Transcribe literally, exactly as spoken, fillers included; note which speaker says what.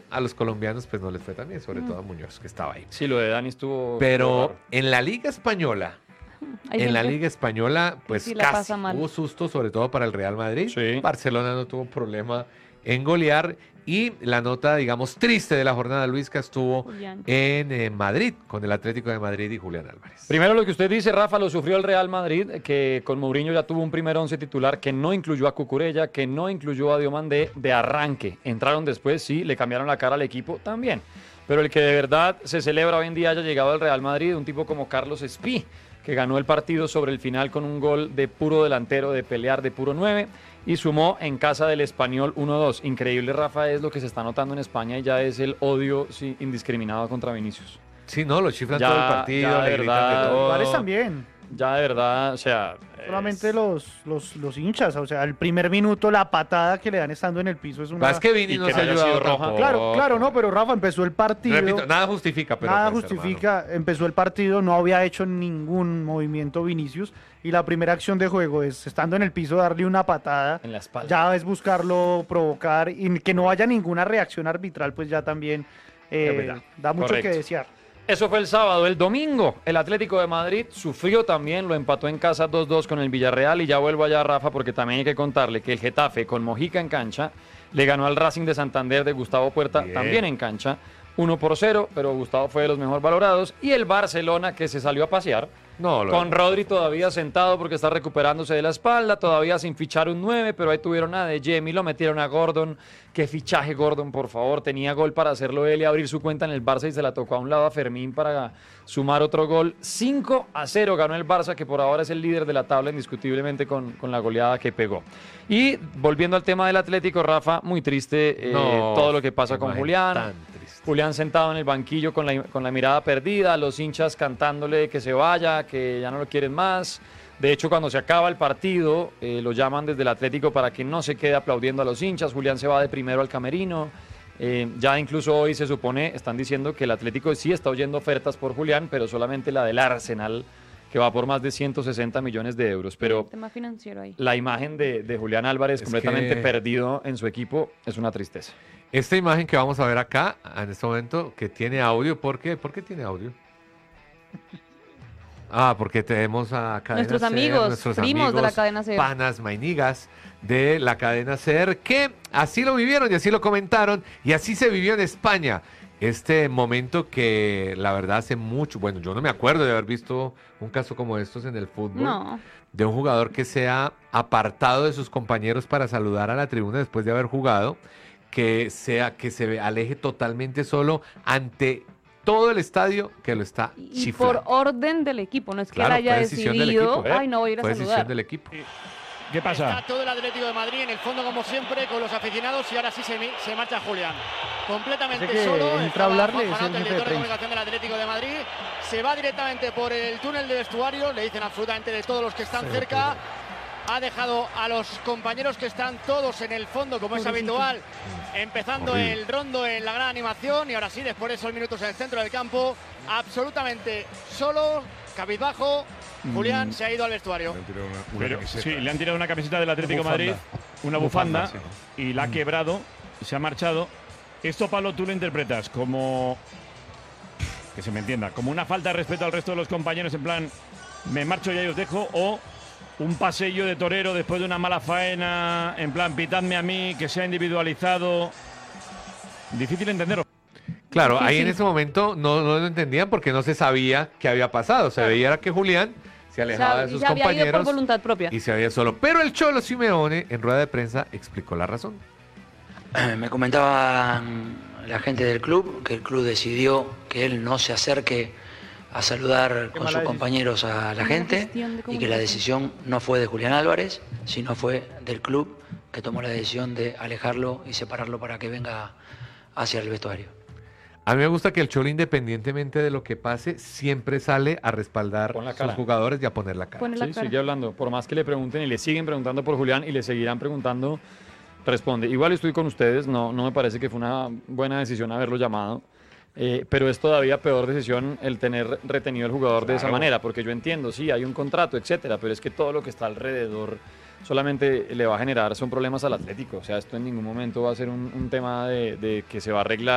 Speaker 1: a los colombianos pues no les fue tan bien, sobre mm. todo a Muñoz, que estaba ahí.
Speaker 2: Sí, lo de Dani estuvo...
Speaker 1: Pero en la Liga Española, Hay en la Liga Española, pues sí casi hubo susto, sobre todo para el Real Madrid. Sí. Barcelona no tuvo problema en golear. Y la nota, digamos, triste de la jornada, Luisca, estuvo Julián. en eh, Madrid, con el Atlético de Madrid y Julián Álvarez.
Speaker 2: Primero lo que usted dice, Rafa, lo sufrió el Real Madrid, que con Mourinho ya tuvo un primer once titular que no incluyó a Cucurella, que no incluyó a Diomandé de arranque. Entraron después, sí, le cambiaron la cara al equipo también. Pero el que de verdad se celebra hoy en día haya llegado al Real Madrid, un tipo como Carlos Espí, que ganó el partido sobre el final con un gol de puro delantero, de pelear de puro nueve, y sumó en casa del Español uno dos. Increíble, Rafa, es lo que se está notando en España y ya es el odio sí, indiscriminado contra Vinicius.
Speaker 1: Sí, no, lo chiflan ya, todo el partido,
Speaker 2: ya de
Speaker 1: le
Speaker 2: verdad,
Speaker 1: gritan de todo.
Speaker 3: Juárez también.
Speaker 2: Ya de verdad, o sea...
Speaker 3: Solamente es... los, los, los hinchas, o sea, el primer minuto, la patada que le dan estando en el piso es una...
Speaker 1: Es que Vini no se ha ayudado roja.
Speaker 3: Claro, claro, no, pero Rafa empezó el partido...
Speaker 1: Repito, nada justifica, pero...
Speaker 3: Nada
Speaker 1: pues,
Speaker 3: justifica,
Speaker 1: hermano.
Speaker 3: Empezó el partido, no había hecho ningún movimiento Vinicius, y la primera acción de juego es, estando en el piso, darle una patada.
Speaker 2: En la espalda.
Speaker 3: Ya es buscarlo, provocar, y que no haya ninguna reacción arbitral, pues ya también eh, da mucho Correcto. que desear.
Speaker 2: Eso fue el sábado. El domingo, el Atlético de Madrid sufrió también, lo empató en casa dos dos con el Villarreal. Y ya vuelvo allá, Rafa, porque también hay que contarle que el Getafe, con Mojica en cancha, le ganó al Racing de Santander de Gustavo Puerta, Bien. también en cancha, uno por cero, pero Gustavo fue de los mejor valorados. Y el Barcelona, que se salió a pasear, no, lo con Rodri todavía sentado porque está recuperándose de la espalda, todavía sin fichar un nueve, pero ahí tuvieron a De Jemi, lo metieron a Gordon. Qué fichaje Gordon, por favor, tenía gol para hacerlo él y abrir su cuenta en el Barça y se la tocó a un lado a Fermín para sumar otro gol. cinco a cero ganó el Barça, que por ahora es el líder de la tabla indiscutiblemente con, con la goleada que pegó. Y volviendo al tema del Atlético, Rafa, muy triste eh, no, todo lo que pasa con Julián. Julián sentado en el banquillo con la, con la mirada perdida, los hinchas cantándole que se vaya, que ya no lo quieren más. De hecho, cuando se acaba el partido, eh, lo llaman desde el Atlético para que no se quede aplaudiendo a los hinchas. Julián se va de primero al camerino. Eh, ya incluso hoy se supone, están diciendo que el Atlético sí está oyendo ofertas por Julián, pero solamente la del Arsenal, que va por más de ciento sesenta millones de euros. Pero
Speaker 4: el tema financiero ahí.
Speaker 2: La imagen de, de Julián Álvarez es completamente que... perdido en su equipo es una tristeza.
Speaker 1: Esta imagen que vamos a ver acá, en este momento, que tiene audio, ¿por qué? ¿Por qué tiene audio? Ah, porque tenemos a Cadena
Speaker 4: nuestros
Speaker 1: Ser,
Speaker 4: amigos,
Speaker 1: nuestros
Speaker 4: primos
Speaker 1: amigos,
Speaker 4: de la Cadena Ser.
Speaker 1: panas, mainigas de la Cadena Ser, que así lo vivieron y así lo comentaron, y así se vivió en España. Este momento que la verdad hace mucho, bueno, yo no me acuerdo de haber visto un caso como estos en el fútbol,
Speaker 4: no.
Speaker 1: de un jugador que se ha apartado de sus compañeros para saludar a la tribuna después de haber jugado, que sea que se aleje totalmente solo ante todo el estadio que lo está
Speaker 4: y
Speaker 1: chiflando.
Speaker 4: Por orden del equipo, no es que
Speaker 1: claro,
Speaker 4: él haya decidido,
Speaker 1: equipo, ¿eh?
Speaker 4: ay, no voy a ir a
Speaker 1: fue
Speaker 4: saludar.
Speaker 1: decisión del equipo.
Speaker 5: ¿Qué pasa?
Speaker 6: Está todo el Atlético de Madrid en el fondo, como siempre, con los aficionados, y ahora sí se, se marcha Julián. Completamente
Speaker 3: que
Speaker 6: solo.
Speaker 3: Entra a hablarle, es el
Speaker 6: el director de, de comunicación del Atlético de Madrid. Se va directamente por el túnel de vestuario, le dicen absolutamente de todos los que están sí, cerca. Sí. Ha dejado a los compañeros que están todos en el fondo, como es habitual, empezando Horrible. el rondo en la gran animación, y ahora sí, después de esos minutos en el centro del campo, absolutamente solo, cabizbajo, Julián mm. se ha ido al vestuario.
Speaker 5: Una, una Pero, sí, le han tirado una camiseta del Atlético de Madrid, una bufanda, bufanda sí. y la ha quebrado, se ha marchado. Esto, Pablo, tú lo interpretas como, que se me entienda, como una falta de respeto al resto de los compañeros, en plan, me marcho y ahí os dejo, o un pasillo de torero después de una mala faena, en plan, pitadme a mí, que sea individualizado. Difícil entenderlo.
Speaker 1: Claro, Difícil. ahí en ese momento no, no lo entendían porque no se sabía qué había pasado. Se claro. veía que Julián se alejaba o sea, de sus
Speaker 4: se había
Speaker 1: compañeros
Speaker 4: ido por voluntad propia.
Speaker 1: Y se había solo. Pero el Cholo Simeone, en rueda de prensa, explicó la razón.
Speaker 7: Me comentaba la gente del club que el club decidió que él no se acerque a saludar con sus compañeros a la gente y que la decisión no fue de Julián Álvarez, sino fue del club, que tomó la decisión de alejarlo y separarlo para que venga hacia el vestuario.
Speaker 1: A mí me gusta que el Cholo, independientemente de lo que pase, siempre sale a respaldar a sus jugadores y a poner la cara.
Speaker 2: Pone la sí, cara. Sigue hablando, por más que le pregunten y le siguen preguntando por Julián y le seguirán preguntando, responde. Igual estoy con ustedes, no, no me parece que fue una buena decisión haberlo llamado. Eh, pero es todavía peor decisión el tener retenido al jugador claro. de esa manera, porque yo entiendo, sí, hay un contrato, etcétera, pero es que todo lo que está alrededor solamente le va a generar son problemas al Atlético. O sea, esto en ningún momento va a ser un, un tema de, de que se va a arreglar